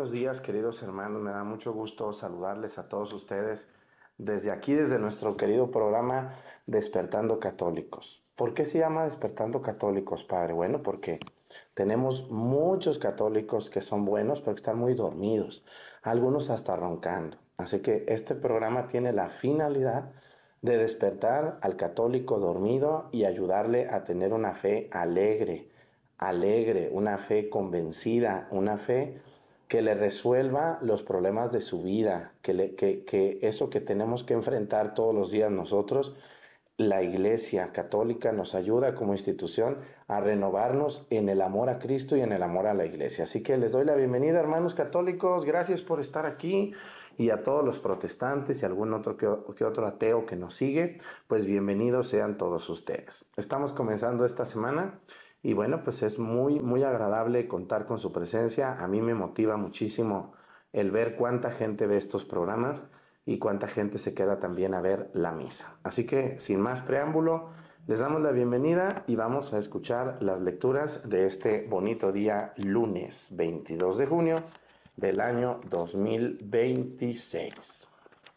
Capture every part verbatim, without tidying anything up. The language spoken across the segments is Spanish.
buenos días, queridos hermanos. Me da mucho gusto saludarles a todos ustedes desde aquí, desde nuestro querido programa Despertando Católicos. ¿Por qué se llama Despertando Católicos, Padre? Bueno, porque tenemos muchos católicos que son buenos, pero que están muy dormidos, algunos hasta roncando. Así que este programa tiene la finalidad de despertar al católico dormido y ayudarle a tener una fe alegre, alegre, una fe convencida, una fe que le resuelva los problemas de su vida, que, le, que, que eso que tenemos que enfrentar todos los días nosotros, la Iglesia Católica nos ayuda como institución a renovarnos en el amor a Cristo y en el amor a la Iglesia. Así que les doy la bienvenida, hermanos católicos, gracias por estar aquí, y a todos los protestantes y algún otro que, que otro ateo que nos sigue, pues bienvenidos sean todos ustedes. Estamos comenzando esta semana y bueno, pues es muy, muy agradable contar con su presencia. A mí me motiva muchísimo el ver cuánta gente ve estos programas y cuánta gente se queda también a ver la misa. Así que, sin más preámbulo, les damos la bienvenida y vamos a escuchar las lecturas de este bonito día, lunes veintidós de junio del año dos mil veintiséis.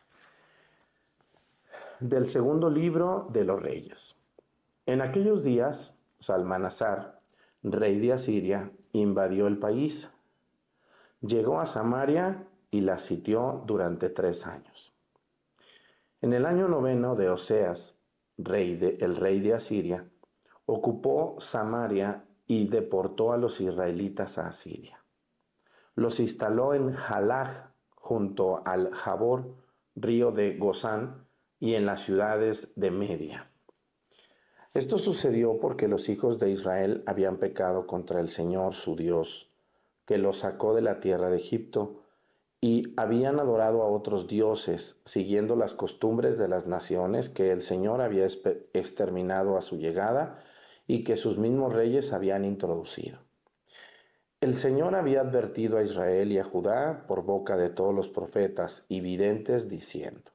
Del segundo libro de los Reyes. En aquellos días, Salmanasar, rey de Asiria, invadió el país. Llegó a Samaria y la sitió durante tres años. En el año noveno de Oseas, rey de, el rey de Asiria, ocupó Samaria y deportó a los israelitas a Asiria. Los instaló en Jalaj, junto al Jabor, río de Gozán, y en las ciudades de Media. Esto sucedió porque los hijos de Israel habían pecado contra el Señor su Dios, que los sacó de la tierra de Egipto, y habían adorado a otros dioses, siguiendo las costumbres de las naciones que el Señor había exterminado a su llegada y que sus mismos reyes habían introducido. El Señor había advertido a Israel y a Judá por boca de todos los profetas y videntes, diciendo: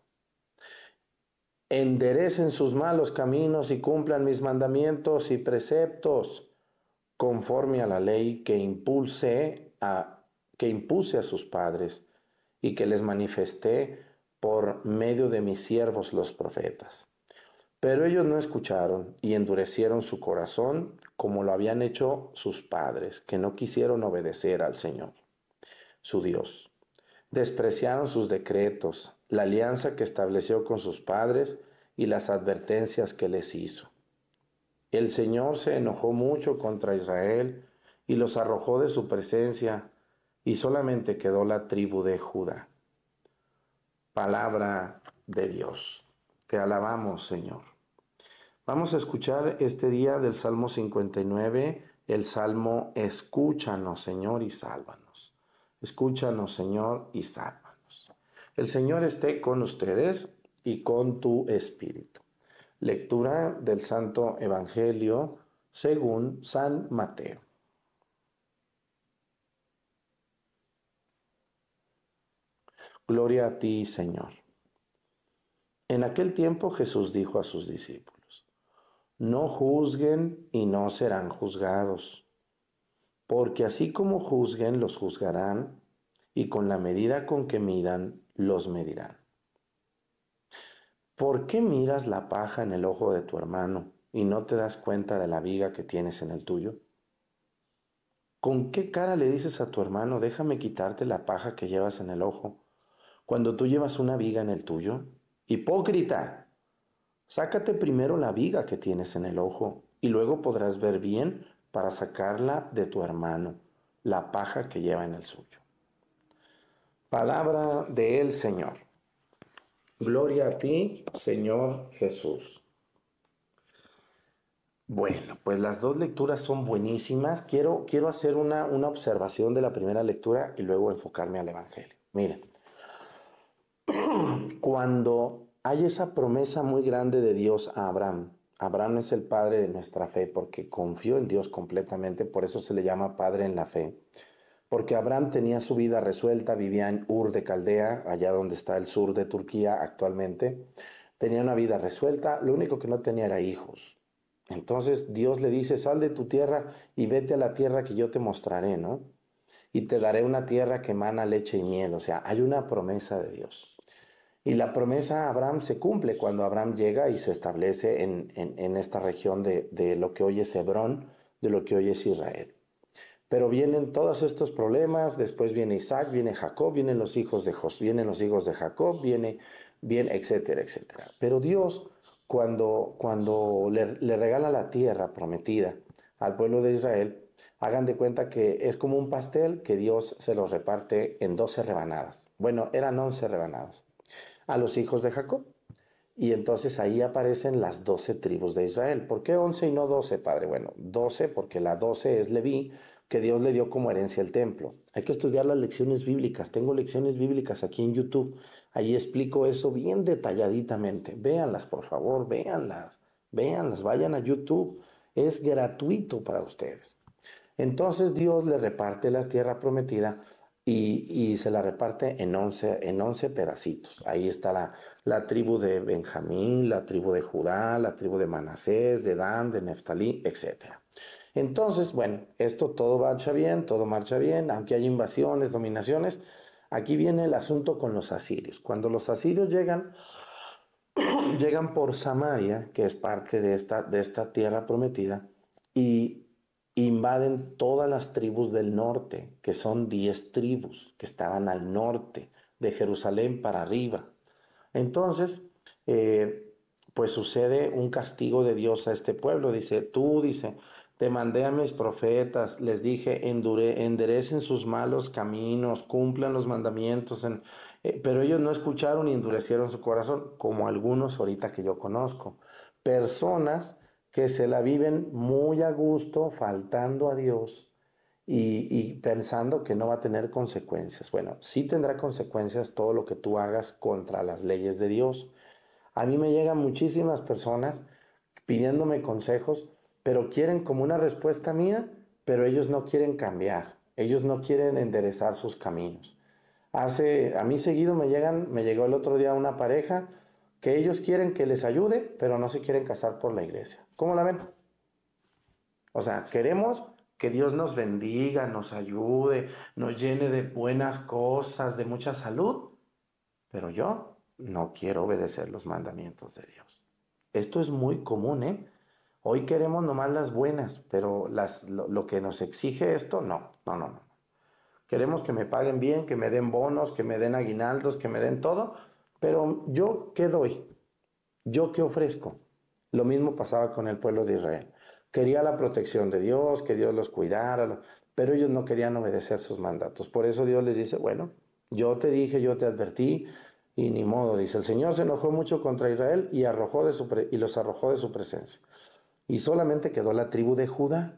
enderecen sus malos caminos y cumplan mis mandamientos y preceptos, conforme a la ley que impulse a, que impuse a sus padres y que les manifesté por medio de mis siervos los profetas. Pero ellos no escucharon y endurecieron su corazón como lo habían hecho sus padres, que no quisieron obedecer al Señor, su Dios. Despreciaron sus decretos, la alianza que estableció con sus padres y las advertencias que les hizo. El Señor se enojó mucho contra Israel y los arrojó de su presencia, y solamente quedó la tribu de Judá. Palabra de Dios. Te alabamos, Señor. Vamos a escuchar este día del Salmo cincuenta y nueve, el Salmo Escúchanos, Señor, y sálvanos. Escúchanos, Señor, y sálvanos. El Señor esté con ustedes y con tu espíritu. Lectura del Santo Evangelio según San Mateo. Gloria a ti, Señor. En aquel tiempo Jesús dijo a sus discípulos: no juzguen y no serán juzgados, porque así como juzguen, los juzgarán, y con la medida con que midan, los medirán. ¿Por qué miras la paja en el ojo de tu hermano y no te das cuenta de la viga que tienes en el tuyo? ¿Con qué cara le dices a tu hermano: déjame quitarte la paja que llevas en el ojo, cuando tú llevas una viga en el tuyo? ¡Hipócrita! Sácate primero la viga que tienes en el ojo, y luego podrás ver bien para sacarla de tu hermano, la paja que lleva en el suyo. Palabra del Señor. Gloria a ti, Señor Jesús. Bueno, pues las dos lecturas son buenísimas. Quiero, quiero hacer una, una observación de la primera lectura y luego enfocarme al Evangelio. Miren, cuando hay esa promesa muy grande de Dios a Abraham, Abraham es el padre de nuestra fe porque confió en Dios completamente, por eso se le llama padre en la fe. Porque Abraham tenía su vida resuelta, vivía en Ur de Caldea, allá donde está el sur de Turquía actualmente. Tenía una vida resuelta, lo único que no tenía era hijos. Entonces Dios le dice: sal de tu tierra y vete a la tierra que yo te mostraré, ¿no? y te daré una tierra que emana leche y miel. O sea, hay una promesa de Dios. Y la promesa a Abraham se cumple cuando Abraham llega y se establece en, en, en esta región de, de lo que hoy es Hebrón, de lo que hoy es Israel. Pero vienen todos estos problemas, después viene Isaac, viene Jacob, vienen los hijos de Jos, vienen los hijos de Jacob, viene, viene, etcétera, etcétera. Pero Dios, cuando, cuando le, le regala la tierra prometida al pueblo de Israel, hagan de cuenta que es como un pastel que Dios se los reparte en doce rebanadas. Bueno, eran once rebanadas a los hijos de Jacob. Y entonces ahí aparecen las doce tribus de Israel. ¿Por qué once y no doce, padre? Bueno, doce porque la doce es Leví, que Dios le dio como herencia el templo. Hay que estudiar las lecciones bíblicas. Tengo lecciones bíblicas aquí en YouTube. Ahí explico eso bien detalladitamente. Véanlas, por favor, véanlas. Véanlas, vayan a YouTube. Es gratuito para ustedes. Entonces Dios le reparte la tierra prometida y, y se la reparte en once, en once pedacitos. Ahí está la, la tribu de Benjamín, la tribu de Judá, la tribu de Manasés, de Dan, de Neftalí, etcétera. Entonces, bueno, esto todo marcha bien, todo marcha bien, aunque hay invasiones, dominaciones. Aquí viene el asunto con los asirios. Cuando los asirios llegan, llegan por Samaria, que es parte de esta, de esta tierra prometida, y invaden todas las tribus del norte, que son diez tribus que estaban al norte, de Jerusalén para arriba. Entonces, eh, pues sucede un castigo de Dios a este pueblo. Dice, tú, dice, te mandé a mis profetas, les dije, endure, enderecen sus malos caminos, cumplan los mandamientos, en, eh, pero ellos no escucharon y endurecieron su corazón, como algunos ahorita que yo conozco. Personas que se la viven muy a gusto, faltando a Dios y, y pensando que no va a tener consecuencias. Bueno, sí tendrá consecuencias todo lo que tú hagas contra las leyes de Dios. A mí me llegan muchísimas personas pidiéndome consejos, pero quieren como una respuesta mía, pero ellos no quieren cambiar, ellos no quieren enderezar sus caminos. Hace, a mí seguido me llegan, me llegó el otro día una pareja que ellos quieren que les ayude, pero no se quieren casar por la iglesia. ¿Cómo la ven? O sea, queremos que Dios nos bendiga, nos ayude, nos llene de buenas cosas, de mucha salud, pero yo no quiero obedecer los mandamientos de Dios. Esto es muy común, ¿eh? Hoy queremos nomás las buenas, pero las, lo, lo que nos exige esto, no, no, no, no. Queremos que me paguen bien, que me den bonos, que me den aguinaldos, que me den todo, pero yo, ¿qué doy? ¿Yo qué ofrezco? Lo mismo pasaba con el pueblo de Israel. Quería la protección de Dios, que Dios los cuidara, pero ellos no querían obedecer sus mandatos. Por eso Dios les dice, bueno, yo te dije, yo te advertí, y ni modo, dice, el Señor se enojó mucho contra Israel y, arrojó de su pre- y los arrojó de su presencia. Y solamente quedó la tribu de Judá.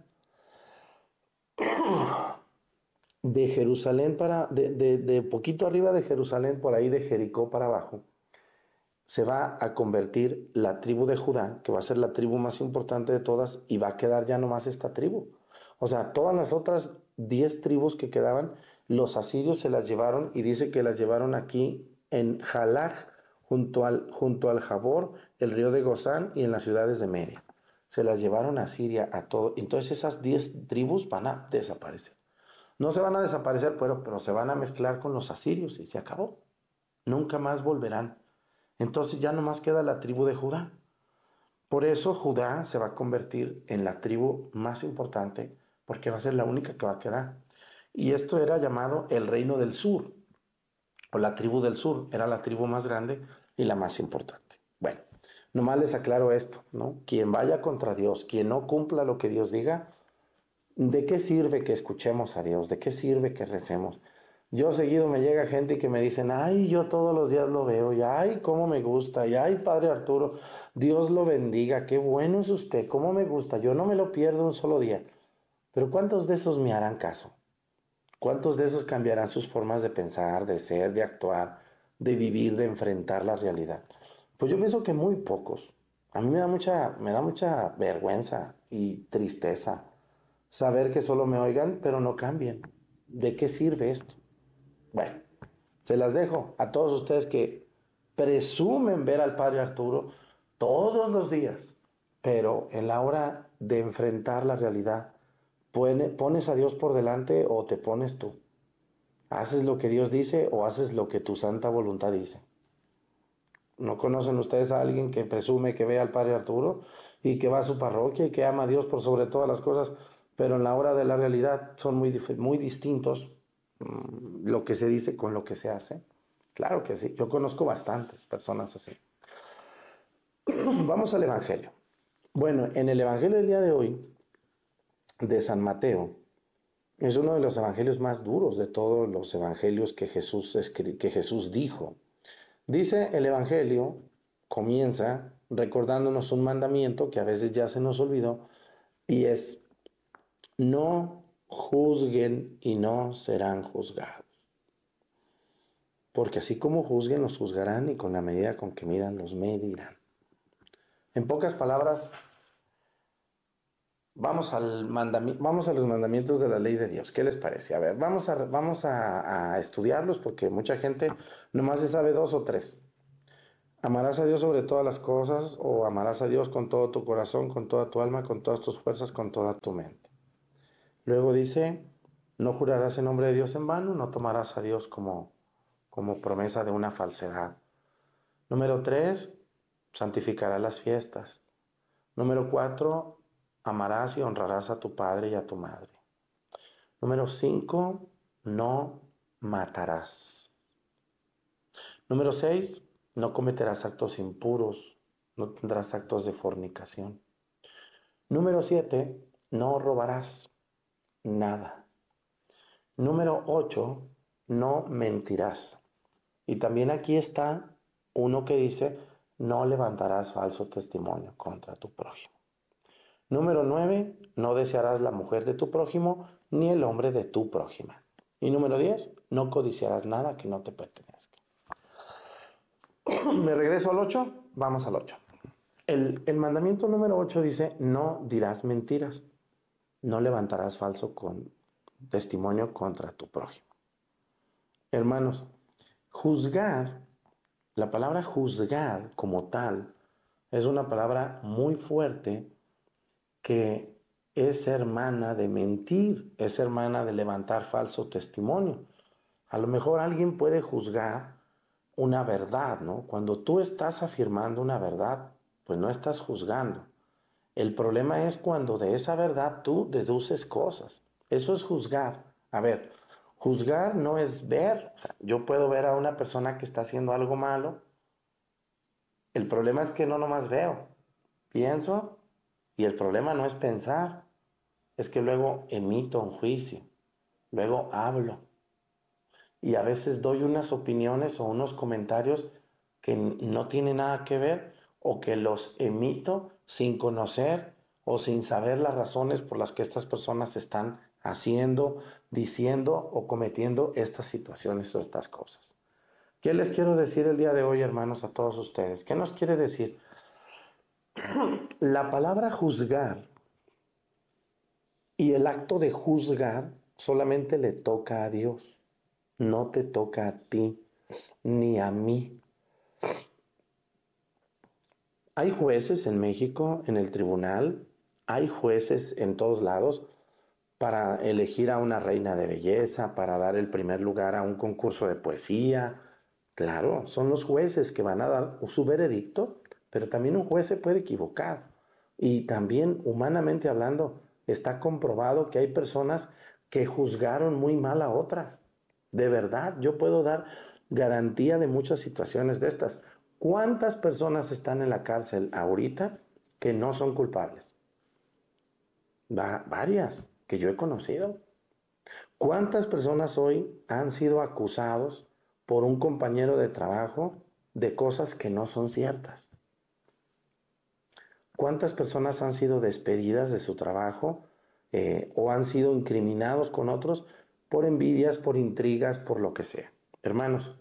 De Jerusalén para, de, de, de poquito arriba de Jerusalén, por ahí de Jericó para abajo, se va a convertir la tribu de Judá, que va a ser la tribu más importante de todas, y va a quedar ya nomás esta tribu. O sea, todas las otras diez tribus que quedaban, los asirios se las llevaron, y dice que las llevaron aquí en Jalaj, junto al, junto al Jabor, el río de Gozán y en las ciudades de Media. Se las llevaron a Siria, a todo. Entonces esas diez tribus van a desaparecer. No se van a desaparecer, pero, pero se van a mezclar con los asirios y se acabó. Nunca más volverán. Entonces ya nomás queda la tribu de Judá. Por eso Judá se va a convertir en la tribu más importante, porque va a ser la única que va a quedar. Y esto era llamado el reino del sur, o la tribu del sur. Era la tribu más grande y la más importante. Bueno, nomás les aclaro esto, ¿no? Quien vaya contra Dios, quien no cumpla lo que Dios diga, ¿de qué sirve que escuchemos a Dios? ¿De qué sirve que recemos? Yo seguido me llega gente que me dicen, ay, yo todos los días lo veo, y ay, cómo me gusta, y ay, Padre Arturo, Dios lo bendiga, qué bueno es usted, cómo me gusta, yo no me lo pierdo un solo día. Pero ¿cuántos de esos me harán caso? ¿Cuántos de esos cambiarán sus formas de pensar, de ser, de actuar, de vivir, de enfrentar la realidad? Pues yo pienso que muy pocos. A mí me da mucha, me da mucha vergüenza y tristeza saber que solo me oigan, pero no cambien. ¿De qué sirve esto? Bueno, se las dejo a todos ustedes que presumen ver al Padre Arturo todos los días, pero en la hora de enfrentar la realidad, ¿pones a Dios por delante o te pones tú? ¿Haces lo que Dios dice o haces lo que tu santa voluntad dice? ¿No conocen ustedes a alguien que presume que ve al Padre Arturo y que va a su parroquia y que ama a Dios por sobre todas las cosas, pero en la hora de la realidad son muy, dif- muy distintos mm, lo que se dice con lo que se hace? Claro que sí, yo conozco bastantes personas así. Vamos al Evangelio. Bueno, en el Evangelio del día de hoy, de San Mateo, es uno de los evangelios más duros de todos los evangelios que Jesús, escri- que Jesús dijo. Dice el Evangelio, comienza recordándonos un mandamiento que a veces ya se nos olvidó, y es, no juzguen y no serán juzgados. Porque así como juzguen, los juzgarán, y con la medida con que midan, los medirán. En pocas palabras, vamos, al mandami- vamos a los mandamientos de la ley de Dios. ¿Qué les parece? A ver, vamos a, vamos a, a estudiarlos porque mucha gente nomás se sabe dos o tres. Amarás a Dios sobre todas las cosas, o amarás a Dios con todo tu corazón, con toda tu alma, con todas tus fuerzas, con toda tu mente. Luego dice, no jurarás en nombre de Dios en vano, no tomarás a Dios como, como promesa de una falsedad. Número tres, santificarás las fiestas. Número cuatro, amarás y honrarás a tu padre y a tu madre. Número cinco, no matarás. Número seis, no cometerás actos impuros, no tendrás actos de fornicación. Número siete, no robarás nada. Número ocho, no mentirás. Y también aquí está uno que dice, no levantarás falso testimonio contra tu prójimo. Número nueve, no desearás la mujer de tu prójimo ni el hombre de tu prójima. Y número diez, no codiciarás nada que no te pertenezca. Me regreso al ocho, vamos al ocho. El, el mandamiento número ocho dice, no dirás mentiras, no levantarás falso con testimonio contra tu prójimo. Hermanos, juzgar, la palabra juzgar como tal, es una palabra muy fuerte que es hermana de mentir, es hermana de levantar falso testimonio. A lo mejor alguien puede juzgar una verdad, ¿no? Cuando tú estás afirmando una verdad, pues no estás juzgando. El problema es cuando de esa verdad tú deduces cosas. Eso es juzgar. A ver, juzgar no es ver. O sea, yo puedo ver a una persona que está haciendo algo malo. El problema es que no nomás veo, pienso, y el problema no es pensar, es que luego emito un juicio, luego hablo. Y a veces doy unas opiniones o unos comentarios que no tienen nada que ver o que los emito sin conocer o sin saber las razones por las que estas personas están haciendo, diciendo o cometiendo estas situaciones o estas cosas. ¿Qué les quiero decir el día de hoy, hermanos, a todos ustedes? ¿Qué nos quiere decir? La palabra juzgar y el acto de juzgar solamente le toca a Dios, no te toca a ti ni a mí. Hay jueces en México, en el tribunal, hay jueces en todos lados para elegir a una reina de belleza, para dar el primer lugar a un concurso de poesía. Claro, son los jueces que van a dar su veredicto, pero también un juez se puede equivocar. Y también, humanamente hablando, está comprobado que hay personas que juzgaron muy mal a otras. De verdad, yo puedo dar garantía de muchas situaciones de estas. ¿Cuántas personas están en la cárcel ahorita que no son culpables? Va- varias que yo he conocido. ¿Cuántas personas hoy han sido acusados por un compañero de trabajo de cosas que no son ciertas? ¿Cuántas personas han sido despedidas de su trabajo eh, o han sido incriminados con otros por envidias, por intrigas, por lo que sea? Hermanos,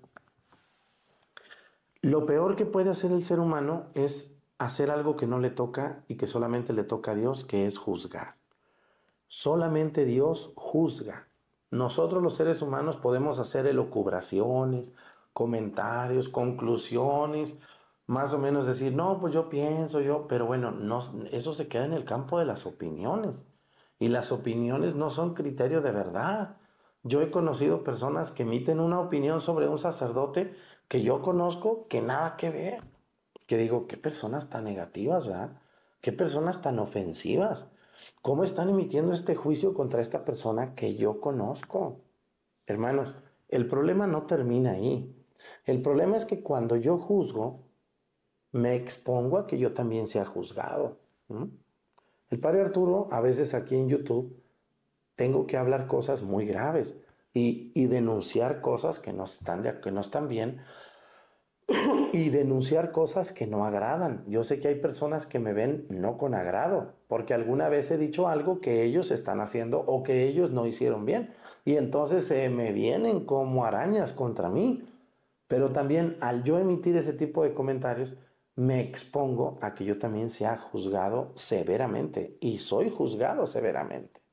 lo peor que puede hacer el ser humano es hacer algo que no le toca y que solamente le toca a Dios, que es juzgar. Solamente Dios juzga. Nosotros los seres humanos podemos hacer elucubraciones, comentarios, conclusiones, más o menos decir, no, pues yo pienso, yo, pero bueno, no, eso se queda en el campo de las opiniones. Y las opiniones no son criterio de verdad. Yo he conocido personas que emiten una opinión sobre un sacerdote que yo conozco que nada que ver. Que digo, qué personas tan negativas, ¿verdad? Qué personas tan ofensivas. ¿Cómo están emitiendo este juicio contra esta persona que yo conozco? Hermanos, el problema no termina ahí. El problema es que cuando yo juzgo, me expongo a que yo también sea juzgado. ¿Mm? El padre Arturo, a veces aquí en YouTube, tengo que hablar cosas muy graves y, y denunciar cosas que no están, de, que no están bien y denunciar cosas que no agradan. Yo sé que hay personas que me ven no con agrado, porque alguna vez he dicho algo que ellos están haciendo o que ellos no hicieron bien. Y entonces se me vienen como arañas contra mí. Pero también al yo emitir ese tipo de comentarios, me expongo a que yo también sea juzgado severamente. Y soy juzgado severamente.